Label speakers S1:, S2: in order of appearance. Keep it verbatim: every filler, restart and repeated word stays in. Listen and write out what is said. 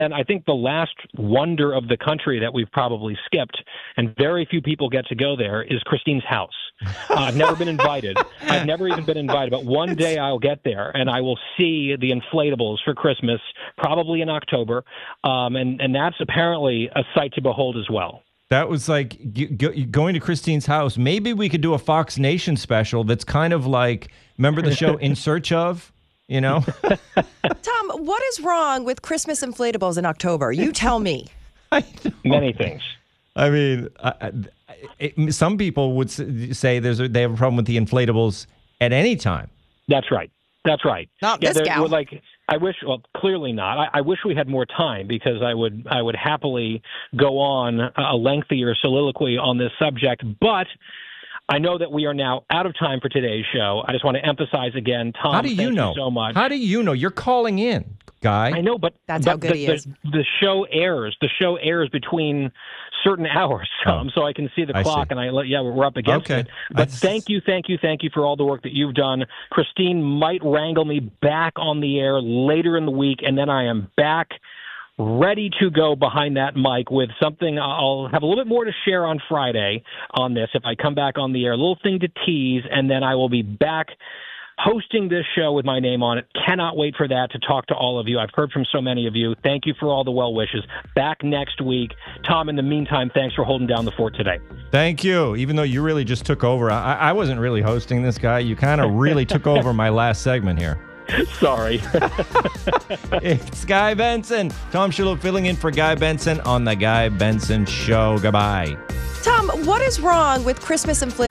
S1: And I think the last wonder of the country that we've probably skipped, and very few people get to go there, is Christine's house. Uh, I've never been invited. I've never even been invited, but one day I'll get there, and I will see the inflatables for Christmas, probably in October, um, and, and that's apparently a sight to behold as well.
S2: That was like going to Christine's house. Maybe we could do a Fox Nation special that's kind of like, remember the show In Search Of? You know?
S3: Tom, what is wrong with Christmas inflatables in October? You tell me.
S2: I
S1: Many things.
S2: I mean, I, it, some people would say there's a, they have a problem with the inflatables at any time.
S1: That's right. That's right.
S3: Not
S1: yeah,
S3: this gal.
S1: Like, I wish, well, clearly not. I, I wish we had more time because I would, I would happily go on a lengthier soliloquy on this subject, but I know that we are now out of time for today's show. I just want to emphasize again, Tom,
S2: How do you
S1: thank
S2: know?
S1: you so much.
S2: How do you know? You're calling in, Guy.
S1: I know, but
S3: that's
S1: but
S3: how good
S1: the,
S3: he
S1: the,
S3: is.
S1: The show airs. The show airs between certain hours, Tom,
S2: Oh,
S1: so I can see the
S2: I
S1: clock,
S2: see.
S1: and I yeah, we're up against
S2: Okay.
S1: it. But
S2: I-
S1: thank you, thank you, thank you for all the work that you've done. Christine might wrangle me back on the air later in the week, and then I am back ready to go behind that mic with something. I'll have a little bit more to share on Friday on this if I come back on the air. A little thing to tease, and then I will be back hosting this show with my name on it. Cannot wait for that, to talk to all of you. I've heard from so many of you. Thank you for all the well wishes. Back next week. Tom, in the meantime, thanks for holding down the fort today.
S2: Thank you. Even though you really just took over. I, I wasn't really hosting this, Guy. You kind of really took over my last segment here.
S1: Sorry.
S2: It's Guy Benson. Tom Shiloh filling in for Guy Benson on The Guy Benson Show. Goodbye.
S3: Tom, what is wrong with Christmas inflatables?